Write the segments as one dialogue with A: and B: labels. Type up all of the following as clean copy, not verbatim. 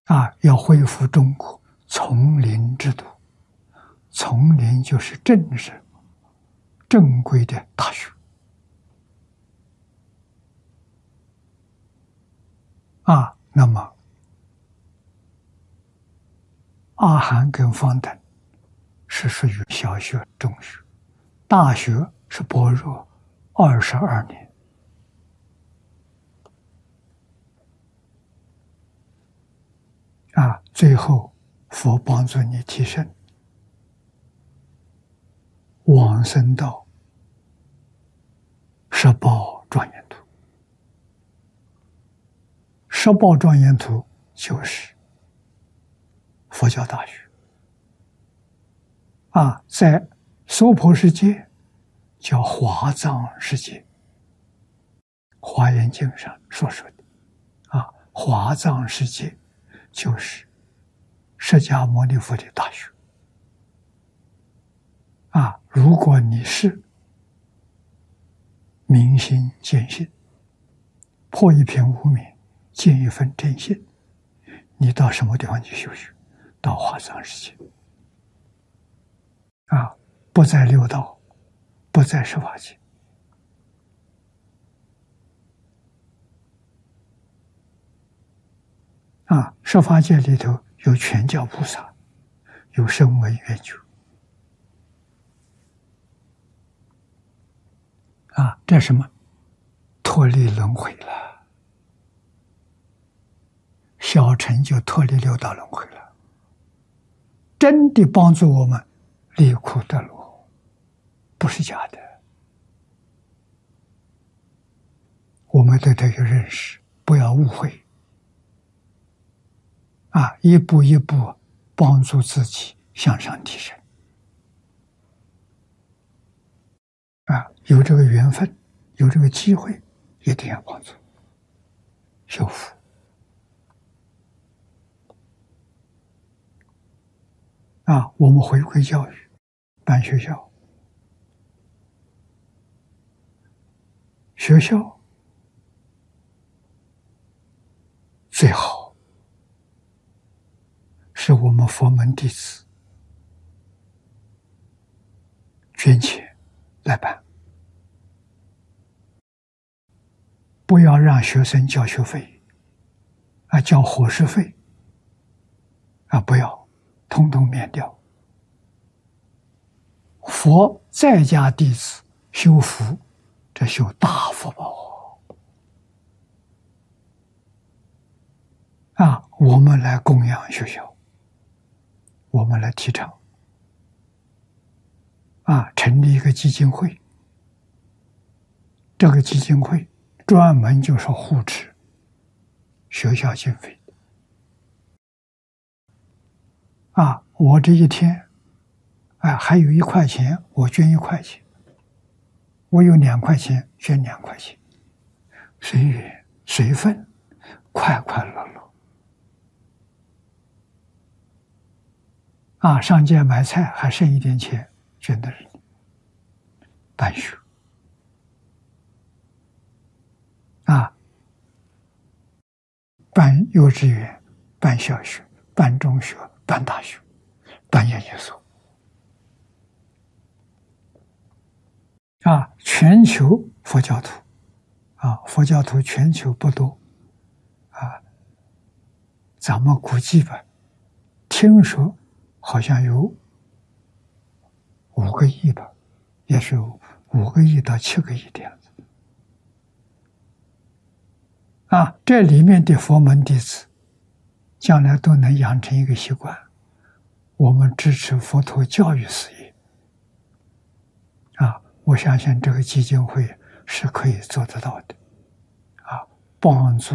A: 要恢复中国丛林制度。丛林就是正式、正规的大学。那么阿含跟方等是属于小学、中学，大学是般若22年。最后佛帮助你提升，往生到十报庄严土。十报庄严土就是佛教大学。在娑婆世界叫华藏世界，华严经上所说的华藏世界就是释迦牟尼佛的大学。如果你是明心见性，破一片无明，见一分真心，你到什么地方去修学？到华藏世界。不在六道，不在十法界。十法界里头有全教菩萨，有声闻缘觉。这什么？脱离轮回了，小乘就脱离六道轮回了，真的帮助我们离苦得乐，不是假的。我们对这个认识不要误会。一步一步帮助自己向上提升。有这个缘分，有这个机会，一定要帮助修复。我们回归教育，办学校，学校最好是我们佛门弟子捐钱来办，不要让学生交学费，交伙食费，不要，统统免掉。佛在家弟子修福，这修大福报。我们来供养学校，我们来提倡。成立一个基金会，这个基金会专门就是护持学校经费。我这一天，还有1块钱，我捐1块钱；我有2块钱，捐2块钱，随缘随分，快快乐乐。上街买菜还剩一点钱，捐的人办学。办幼稚园，办小学，办中学，办大学，办研究所。全球佛教徒，佛教徒全球不多，咱们估计吧，听说好像有5个亿吧，也是有5个亿到7个亿的样子。这里面的佛门弟子，将来都能养成一个习惯，我们支持佛陀教育事业。我相信这个基金会是可以做得到的。帮助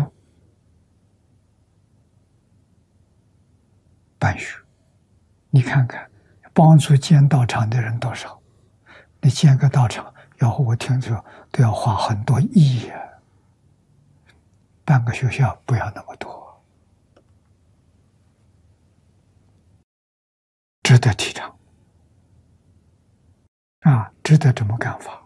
A: 办学，你看看，帮助建道场的人多少？你建个道场，我听说都要花很多亿啊。办个学校不要那么多，值得提倡，值得这么干法。